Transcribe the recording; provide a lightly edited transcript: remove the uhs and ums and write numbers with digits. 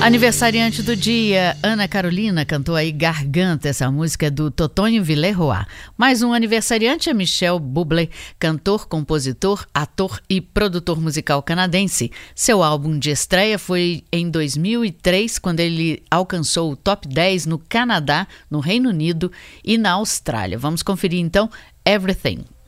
Aniversariante do dia, Ana Carolina cantou aí Garganta, essa música é do Totonho Villeroy. Mais um aniversariante é Michel Bublé, cantor, compositor, ator e produtor musical canadense. Seu álbum de estreia foi em 2003, quando ele alcançou o top 10 no Canadá, no Reino Unido e na Austrália. Vamos conferir então Everything.